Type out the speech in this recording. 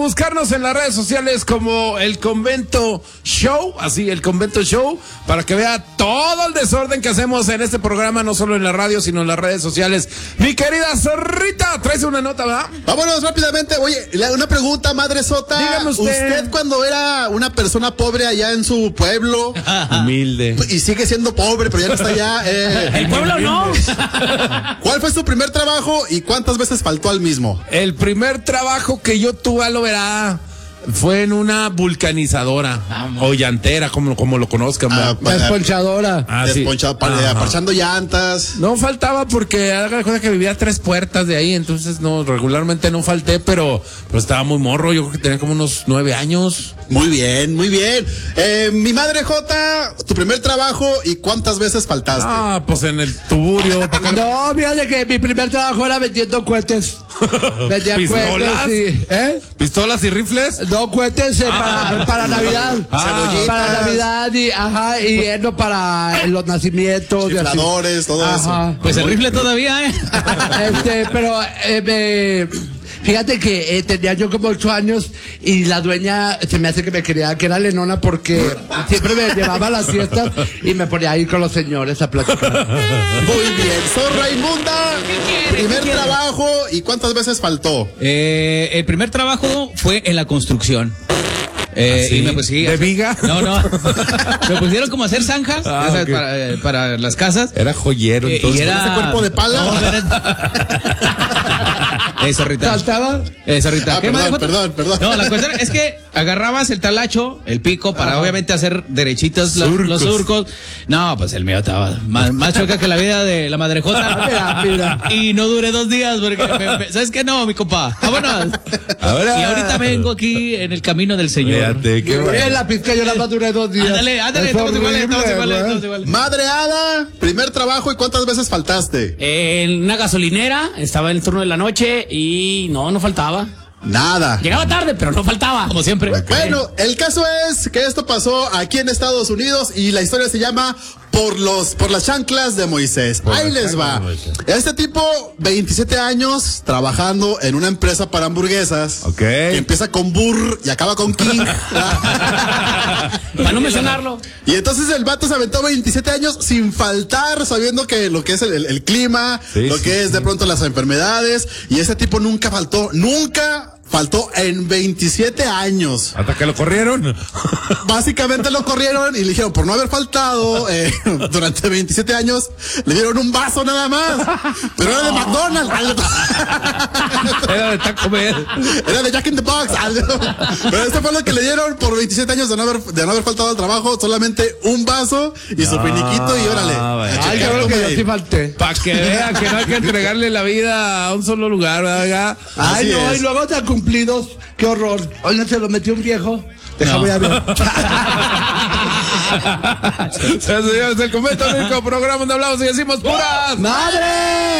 buscarnos en las redes sociales como El Convento Show, así, El Convento Show, para que vea todo el desorden que hacemos en este programa, no solo en la radio, sino en las redes sociales. Mi querida Zorrita, traes una nota, ¿verdad? Vámonos rápidamente. Oye, una pregunta, Madre Sota. Dígame usted cuando era una persona pobre allá en su pueblo, humilde, y sigue siendo pobre, pero ya no está allá. El pueblo no. ¿Cuál fue su primer trabajo y cuántas veces faltó al mismo? el primer trabajo que yo tuve, lo verá, fue en una vulcanizadora o llantera, como lo conozcan. Desponchadora. Sí. Parchando llantas. No faltaba porque haga cuenta que vivía a 3 puertas de ahí, entonces no, regularmente no falté, pero estaba muy morro, yo creo que tenía como unos 9 años. Muy bien, muy bien. Mi Madre Jota, tu primer trabajo y cuántas veces faltaste. Pues en el tuburio. No, fíjate que mi primer trabajo era vendiendo cohetes. Vendía ¿Pistolas? cohetes, sí. ¿Pistolas y rifles? No, cohetes para Navidad. Cebollitas. Para Navidad y no para los nacimientos. Chifladores, todo eso. Pues el rifle todavía, Pero fíjate que tenía yo como 8 años y la dueña se me hace que me quería, que era lenona, porque siempre me llevaba a las fiestas y me ponía ahí con los señores a platicar. Muy bien. Zorra Inmunda, primer trabajo y cuántas veces faltó. El primer trabajo fue en la construcción. ¿Sí? Y ¿De viga? No. Me pusieron como a hacer zanjas Okay. para las casas. Era joyero, entonces. Y era... ¿Ese cuerpo de pala? No, Zorrita. ¿Saltaba? Zorrita. ¿Qué, Madre Jota? Perdón. No, la cuestión es que agarrabas el talacho, el pico, para obviamente hacer derechitos los surcos. No, pues el mío estaba más choca que la vida de la Madre Jota. Mira. Y no duré 2 días porque ¿sabes qué? No, mi compa. Vámonos. Y ahorita vengo aquí en el camino del Señor. Fíjate, qué bueno. En la pizca yo la más duré 2 días. Ándale, estamos iguales. Madre Ada, primer trabajo y cuántas veces faltaste. En una gasolinera, estaba en el turno de la noche y no faltaba. Nada. Llegaba tarde, pero no faltaba. Como siempre. Bueno, el caso es que esto pasó aquí en Estados Unidos y la historia se llama por las chanclas de Moisés. Ahí les va. Este tipo, 27 años, trabajando en una empresa para hamburguesas. Ok. Que empieza con Burr y acaba con King. Para no mencionarlo. Y entonces el vato se aventó 27 años sin faltar, sabiendo que lo que es el clima, que es de pronto las enfermedades, y ese tipo nunca faltó en 27 años. ¿Hasta que lo corrieron? Básicamente lo corrieron y le dijeron, por no haber faltado durante 27 años, le dieron un vaso nada más. Pero era de McDonald's. Era de Taco Bell. Era de Jack in the Box. Pero esto fue lo que le dieron por 27 años de no haber faltado al trabajo. Solamente un vaso y su finiquito y órale. Ay, yo creo que yo sí falté. Para que vean que no hay que entregarle la vida a un solo lugar, ¿verdad? Ay, Así no, es. y luego tan cumplidos. Qué horror. Oigan, se lo metió un viejo. Voy a ver. Señores, El Convento, el único programa donde hablamos y decimos puras ¡Madre!